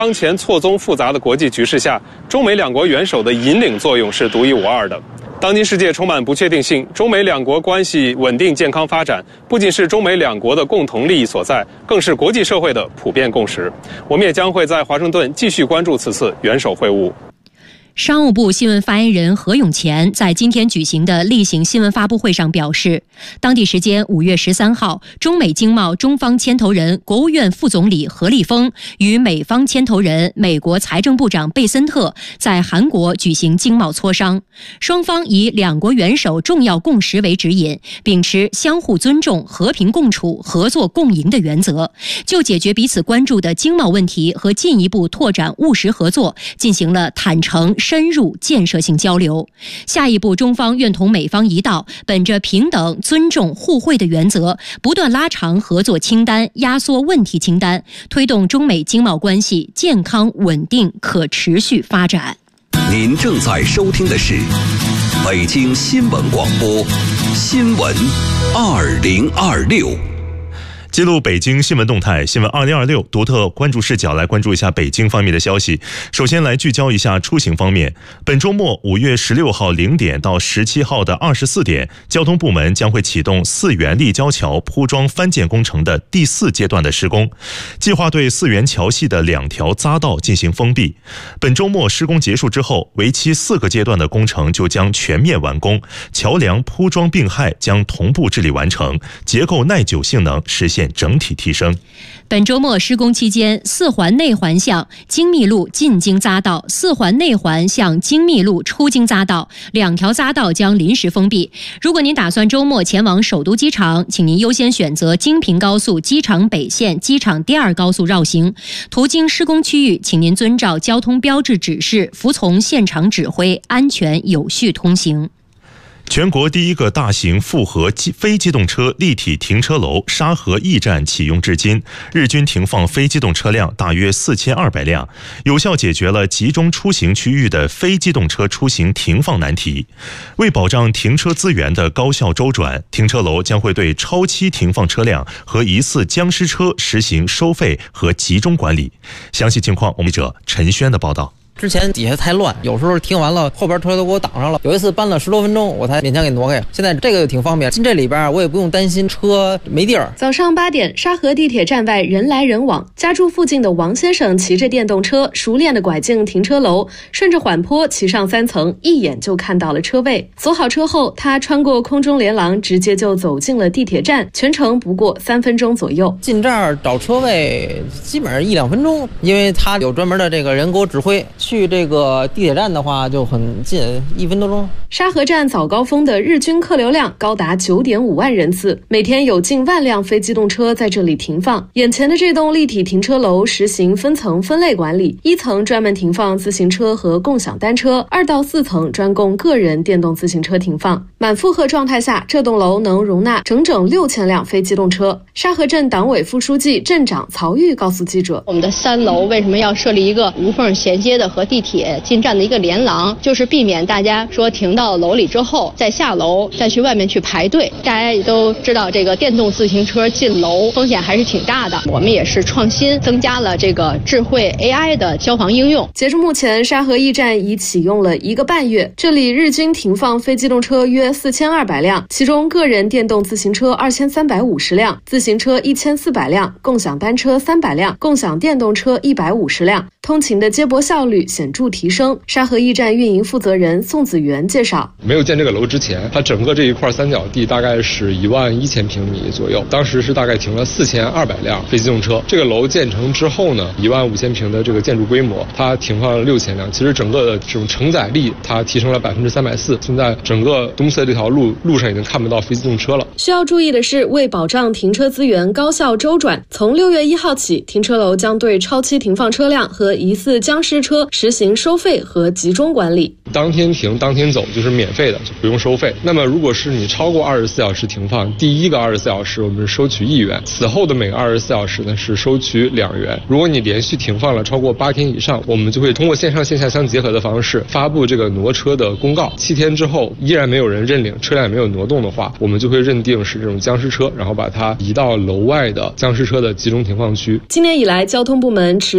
当前错综复杂的国际局势下，中美两国元首的引领作用是独一无二的。当今世界充满不确定性，中美两国关系稳定健康发展，不仅是中美两国的共同利益所在，更是国际社会的普遍共识。我们也将会在华盛顿继续关注此次元首会晤。 商务部新闻发言人何永乾在今天举行的例行新闻发布会上表示，当地时间5月13号，中美经贸中方牵头人国务院副总理何立峰与美方牵头人美国财政部长贝森特在韩国举行经贸磋商，双方以两国元首重要共识为指引，秉持相互尊重、和平共处、合作共赢的原则，就解决彼此关注的经贸问题和进一步拓展务实合作进行了坦诚、深入建设性交流。下一步，中方愿同美方一道，本着平等、尊重、互惠的原则，不断拉长合作清单，压缩问题清单，推动中美经贸关系健康、稳定、可持续发展。 您正在收听的是北京新闻广播新闻2026。 记录北京新闻动态，新闻2026独特关注视角来关注一下北京方面的消息。首先来聚焦一下出行方面，本周末5月16号0点到17号的24点，交通部门将会启动泗源立交桥铺装翻建工程的第4阶段的施工，计划对泗源桥系的2条匝道进行封闭。本周末施工结束之后，为期4个阶段的工程就将全面完工，桥梁铺装并氦将同步治理完成，结构耐久性能实现整体提升。 本周末施工期间，4环内环向京密路进京匝道、4环内环向京密路出京匝道2条匝道将临时封闭。如果您打算周末前往首都机场，请您优先选择京平高速机场北线机场第2高速绕行。途经施工区域，请您遵照交通标志指示，服从现场指挥，安全有序通行。 全国第一个大型复合非机动车立体停车楼沙河驿站启用至今，日均停放非机动车辆大约4200辆，有效解决了集中出行区域的非机动车出行停放难题。为保障停车资源的高效周转，停车楼将会对超期停放车辆和疑似僵尸车实行收费和集中管理。详细情况，我们记者陈轩的报道。 之前底下太乱，有时候停完了后边车都给我挡上了，有一次搬了10多分钟我才勉强给挪开。现在这个就挺方便，进这里边我也不用担心车没地儿。 早上8点，沙河地铁站外人来人往，家住附近的王先生骑着电动车熟练的拐进停车楼，顺着缓坡骑上3层，一眼就看到了车位。锁好车后，他穿过空中连廊，直接就走进了地铁站，全程不过3分钟左右。 进这儿找车位基本上1-2分钟，因为他有专门的这个人给我指挥。去这个地铁站的话就很近，1分多钟。 沙河站早高峰的日均客流量高达9.5万人次，每天有近万辆非机动车在这里停放。眼前的这栋立体停车楼实行分层分类管理，1层专门停放自行车和共享单车，2到4层专供个人电动自行车停放。满负荷状态下，这栋楼能容纳整整6000辆非机动车。沙河镇党委副书记、镇长曹玉告诉记者， 我们的3楼为什么要设立一个无缝衔接的和地铁进站的一个连廊，就是避免大家说停到楼里之后再下楼再去外面去排队。大家也都知道，这个电动自行车进楼风险还是挺大的，我们也是创新增加了这个智慧 AI 的消防应用。 截至目前，沙河驿站已启用了1个半月，这里日均停放非机动车约4200辆，其中个人电动自行车2350辆，自行车1400辆，共享单车300辆，共享电动车150辆，通勤的接驳效率显著提升。沙河驿站运营负责人宋子元介绍， 没有建这个楼之前，它整个这一块三角地大概是11000平米左右，当时是大概停了4200辆非机动车。这个楼建成之后呢，15000平的这个建筑规模，它停放了6000辆，其实整个的这种承载力它提升了340%。现在整个东四这条路上已经看不到非机动车了。 需要注意的是，为保障停车资源高效周转，从6月1号起，停车楼将对超期停放车辆和疑似僵尸车实行收费和集中管理。 当天停当天走就是免费的，就不用收费。那么如果是你超过24小时停放，第一个24小时我们是收取1元，此后的每个24小时呢是收取2元。如果你连续停放了超过8天以上，我们就会通过线上线下相结合的方式发布这个挪车的公告。7天之后依然没有人认领，车辆也没有挪动的话，我们就会认定是这种僵尸车，然后把它移到楼外的僵尸车的集中停放区。 今年以来，交通部门